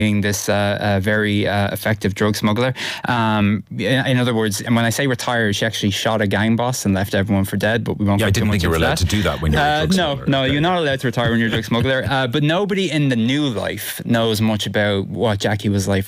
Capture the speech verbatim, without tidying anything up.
this uh, uh, very uh, effective drug smuggler. Um, in other words, and when I say retired, she actually shot a gang boss and left everyone for dead. But we won't. Yeah, I didn't think you were allowed that. to do that when you're uh, a drug no, smuggler. No, okay. You're not allowed to retire when you're a drug smuggler. Uh, but nobody in the new life knows much about what Jackie was like